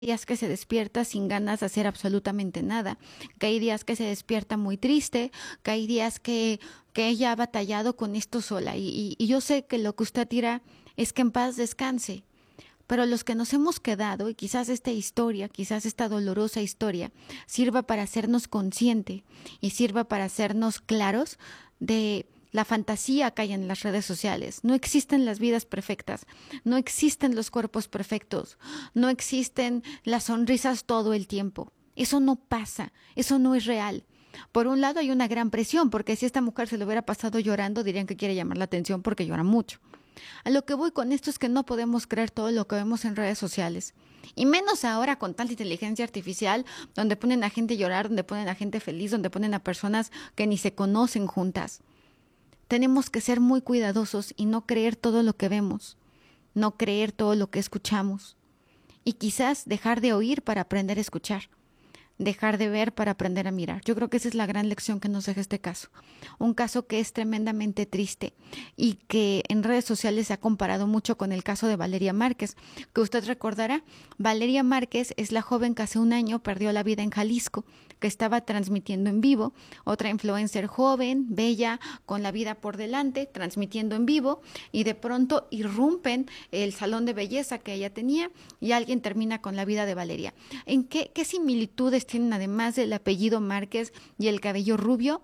días que se despierta sin ganas de hacer absolutamente nada, que hay días que se despierta muy triste, que hay días que ella ha batallado con esto sola. Y yo sé que lo que usted dirá es que en paz descanse. Pero los que nos hemos quedado, y quizás esta historia, quizás esta dolorosa historia, sirva para hacernos consciente y sirva para hacernos claros de la fantasía que hay en las redes sociales. No existen las vidas perfectas, no existen los cuerpos perfectos, no existen las sonrisas todo el tiempo. Eso no pasa, eso no es real. Por un lado hay una gran presión, porque si esta mujer se le hubiera pasado llorando, dirían que quiere llamar la atención porque llora mucho. A lo que voy con esto es que no podemos creer todo lo que vemos en redes sociales. Y menos ahora con tanta inteligencia artificial, donde ponen a gente a llorar, donde ponen a gente feliz, donde ponen a personas que ni se conocen juntas. Tenemos que ser muy cuidadosos y no creer todo lo que vemos, no creer todo lo que escuchamos. Y quizás dejar de oír para aprender a escuchar. Dejar de ver para aprender a mirar. Yo creo que esa es la gran lección que nos deja este caso. Un caso que es tremendamente triste y que en redes sociales se ha comparado mucho con el caso de Valeria Márquez, que usted recordará. Valeria Márquez es la joven que hace un año perdió la vida en Jalisco, que estaba transmitiendo en vivo, otra influencer joven, bella, con la vida por delante, transmitiendo en vivo, y de pronto irrumpen el salón de belleza que ella tenía y alguien termina con la vida de Valeria. ¿En qué similitudes tienen, además del apellido Márquez y el cabello rubio,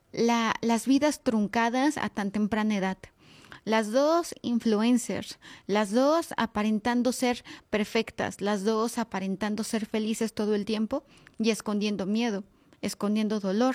las vidas truncadas a tan temprana edad? Las dos influencers, las dos aparentando ser perfectas, las dos aparentando ser felices todo el tiempo y escondiendo miedo, escondiendo dolor.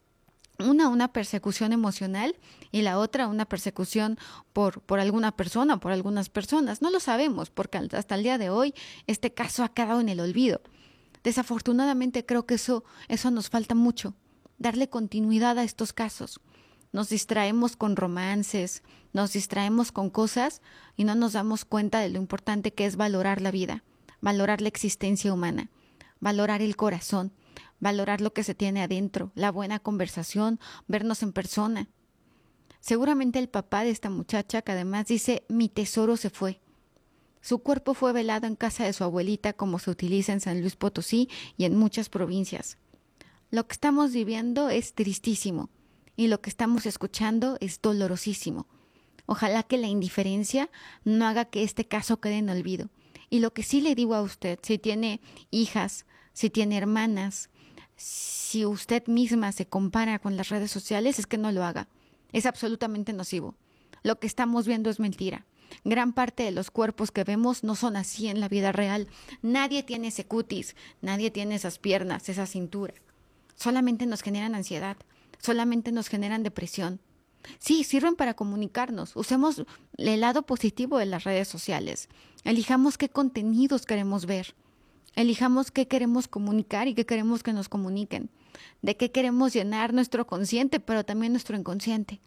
Una persecución emocional y la otra una persecución por alguna persona, por algunas personas. No lo sabemos porque hasta el día de hoy este caso ha quedado en el olvido. Desafortunadamente creo que eso nos falta mucho, darle continuidad a estos casos. Nos distraemos con romances, nos distraemos con cosas y no nos damos cuenta de lo importante que es valorar la vida, valorar la existencia humana, valorar el corazón, valorar lo que se tiene adentro, la buena conversación, vernos en persona. Seguramente el papá de esta muchacha, que además dice, mi tesoro se fue. Su cuerpo fue velado en casa de su abuelita, como se utiliza en San Luis Potosí y en muchas provincias. Lo que estamos viviendo es tristísimo y lo que estamos escuchando es dolorosísimo. Ojalá que la indiferencia no haga que este caso quede en olvido. Y lo que sí le digo a usted, si tiene hijas, si tiene hermanas, si usted misma se compara con las redes sociales, es que no lo haga. Es absolutamente nocivo. Lo que estamos viendo es mentira. Gran parte de los cuerpos que vemos no son así en la vida real. Nadie tiene ese cutis, nadie tiene esas piernas, esa cintura. Solamente nos generan ansiedad, solamente nos generan depresión. Sí, sirven para comunicarnos. Usemos el lado positivo de las redes sociales. Elijamos qué contenidos queremos ver. Elijamos qué queremos comunicar y qué queremos que nos comuniquen. De qué queremos llenar nuestro consciente, pero también nuestro inconsciente.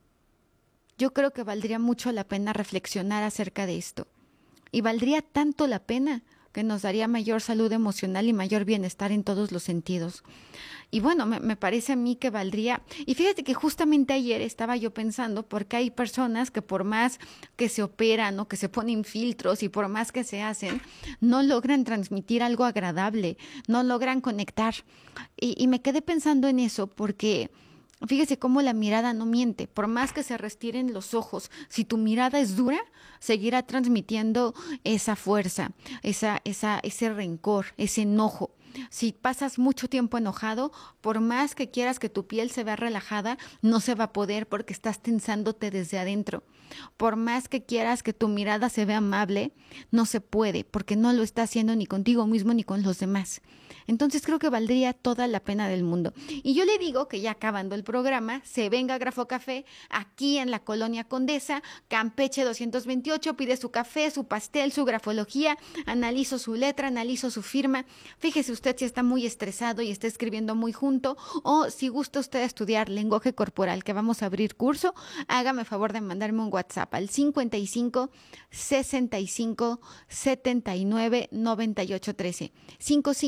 Yo creo que valdría mucho la pena reflexionar acerca de esto. Y valdría tanto la pena que nos daría mayor salud emocional y mayor bienestar en todos los sentidos. Y bueno, me parece a mí que valdría, y fíjate que justamente ayer estaba yo pensando, porque hay personas que por más que se operan o que se ponen filtros y por más que se hacen, no logran transmitir algo agradable, no logran conectar. Y me quedé pensando en eso porque fíjese cómo la mirada no miente. Por más que se restiren los ojos, si tu mirada es dura, seguirá transmitiendo esa fuerza, ese rencor, ese enojo. Si pasas mucho tiempo enojado, por más que quieras que tu piel se vea relajada, no se va a poder porque estás tensándote desde adentro. Por más que quieras que tu mirada se vea amable, no se puede porque no lo está haciendo ni contigo mismo ni con los demás. Entonces creo que valdría toda la pena del mundo. Y yo le digo que ya acabando el programa, se venga a Grafo Café, aquí en la Colonia Condesa, Campeche 228, pide su café, su pastel, su grafología, analizo su letra, analizo su firma. Fíjese usted si está muy estresado y está escribiendo muy junto, o si gusta usted estudiar lenguaje corporal, que vamos a abrir curso, hágame favor de mandarme un WhatsApp al 55 65 79 98 13. 55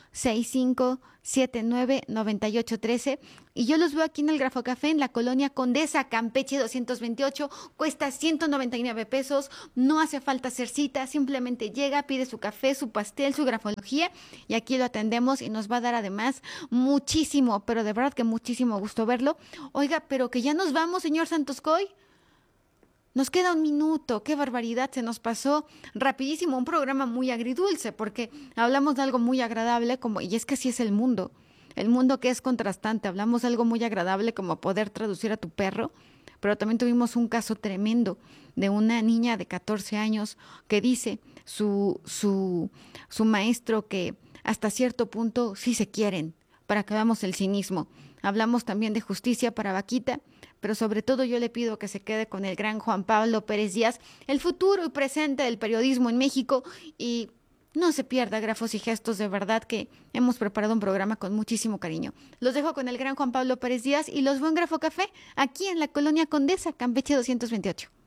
65799813. Y yo los veo aquí en el Grafo Café, en la colonia Condesa, Campeche 228. Cuesta 199 pesos. No hace falta hacer cita. Simplemente llega, pide su café, su pastel, su grafología. Y aquí lo atendemos y nos va a dar además muchísimo, pero de verdad que muchísimo gusto verlo. Oiga, pero que ya nos vamos, señor Santos Coy. Nos queda un minuto, qué barbaridad, se nos pasó rapidísimo, un programa muy agridulce, porque hablamos de algo muy agradable, y es que así es el mundo que es contrastante, hablamos de algo muy agradable como poder traducir a tu perro, pero también tuvimos un caso tremendo de una niña de 14 años que dice su maestro que hasta cierto punto sí se quieren, para que veamos el cinismo. Hablamos también de justicia para Vaquita, pero sobre todo yo le pido que se quede con el gran Juan Pablo Pérez Díaz, el futuro y presente del periodismo en México, y no se pierda Grafos y Gestos, de verdad que hemos preparado un programa con muchísimo cariño. Los dejo con el gran Juan Pablo Pérez Díaz y los veo en Grafo Café, aquí en la colonia Condesa, Campeche 228.